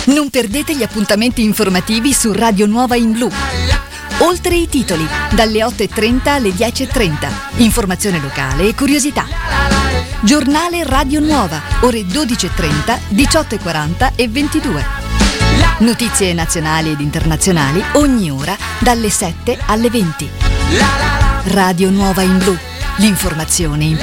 Non perdete gli appuntamenti informativi su Radio Nuova in Blu. Oltre i titoli, dalle 8.30 alle 10.30. Informazione locale e curiosità. Giornale Radio Nuova, ore 12.30, 18.40 e 22. Notizie nazionali ed internazionali ogni ora dalle 7 alle 20. Radio Nuova in Blu. L'informazione in